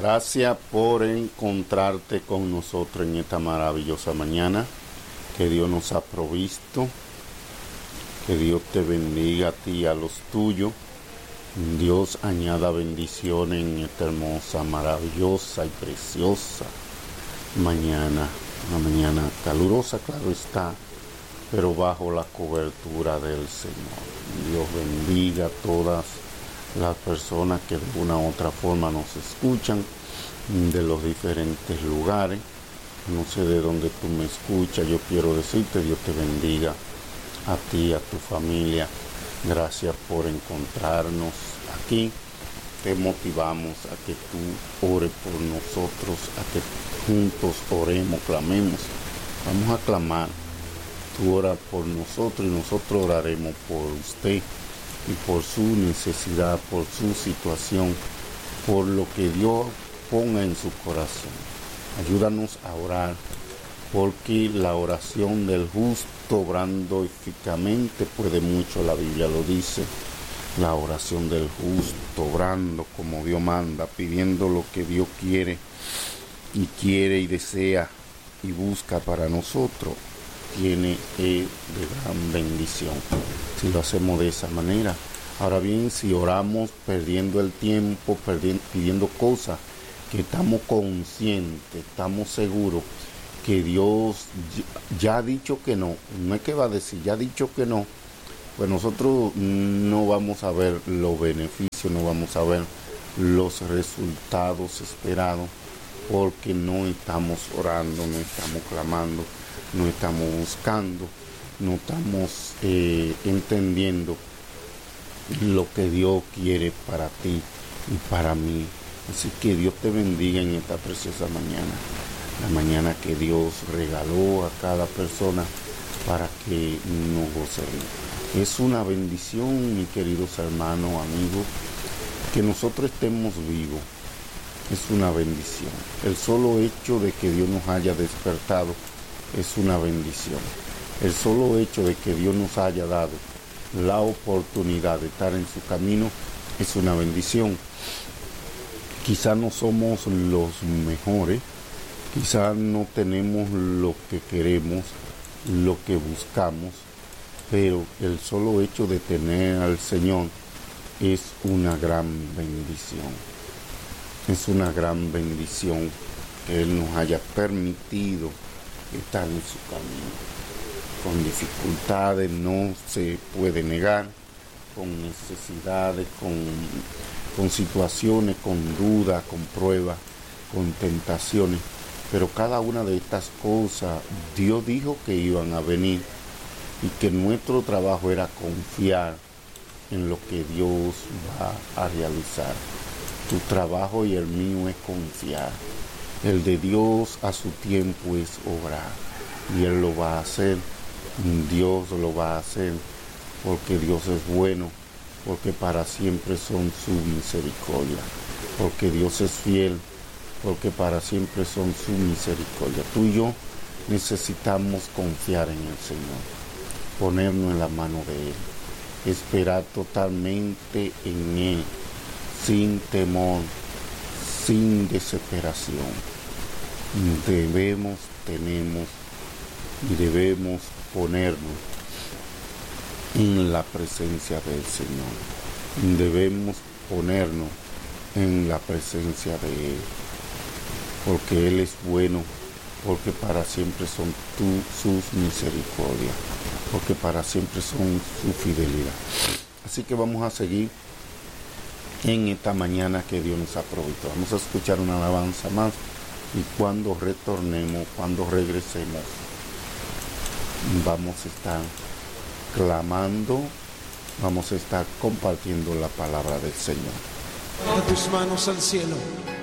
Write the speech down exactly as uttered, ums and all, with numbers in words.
Gracias por encontrarte con nosotros en esta maravillosa mañana que Dios nos ha provisto. Que Dios te bendiga a ti y a los tuyos. Dios añada bendiciones en esta hermosa, maravillosa y preciosa mañana. Una mañana calurosa, claro está, pero bajo la cobertura del Señor. Dios bendiga a todas las personas que de una u otra forma nos escuchan de los diferentes lugares. No sé de dónde tú me escuchas, yo quiero decirte, Dios te bendiga a ti, a tu familia. Gracias por encontrarnos aquí. Te motivamos a que tú ores por nosotros, a que juntos oremos, clamemos. Vamos a clamar. Tú oras por nosotros y nosotros oraremos por usted y por su necesidad, por su situación, por lo que Dios ponga en su corazón. Ayúdanos a orar, porque la oración del justo obrando eficazmente puede mucho, la Biblia lo dice. La oración del justo obrando como Dios manda, pidiendo lo que Dios quiere y quiere y desea y busca para nosotros, tiene eh, de gran bendición si lo hacemos de esa manera. Ahora bien, si oramos perdiendo el tiempo, perdiendo, pidiendo cosas que estamos conscientes, estamos seguros que Dios ya ha dicho que no, no es que va a decir, ya ha dicho que no, pues nosotros no vamos a ver los beneficios, no vamos a ver los resultados esperados, porque no estamos orando, no estamos clamando, no estamos buscando, no estamos eh, entendiendo lo que Dios quiere para ti y para mí. Así que Dios te bendiga en esta preciosa mañana, la mañana que Dios regaló a cada persona para que nos gocemos. Es una bendición, mis queridos hermanos, amigos, que nosotros estemos vivos. Es una bendición. El solo hecho de que Dios nos haya despertado es una bendición. El solo hecho de que Dios nos haya dado la oportunidad de estar en su camino es una bendición. Quizás no somos los mejores, quizás no tenemos lo que queremos, lo que buscamos, pero el solo hecho de tener al Señor es una gran bendición. Es una gran bendición que Él nos haya permitido estar en su camino. Con dificultades no se puede negar, con necesidades, con, con situaciones, con dudas, con pruebas, con tentaciones. Pero cada una de estas cosas Dios dijo que iban a venir y que nuestro trabajo era confiar en lo que Dios va a realizar. Tu trabajo y el mío es confiar. El de Dios a su tiempo es obrar. Y Él lo va a hacer. Dios lo va a hacer. Porque Dios es bueno. Porque para siempre son su misericordia. Porque Dios es fiel. Porque para siempre son su misericordia. Tú y yo necesitamos confiar en el Señor. Ponernos en la mano de Él. Esperar totalmente en Él. Sin temor, sin desesperación. Debemos, tenemos y debemos ponernos en la presencia del Señor. Debemos ponernos en la presencia de Él. Porque Él es bueno, porque para siempre son tú, sus misericordias, porque para siempre son su fidelidad. Así que vamos a seguir en esta mañana que Dios nos ha provisto. Vamos a escuchar una alabanza más y cuando retornemos, cuando regresemos, vamos a estar clamando, vamos a estar compartiendo la palabra del Señor. Levanta tus manos al cielo.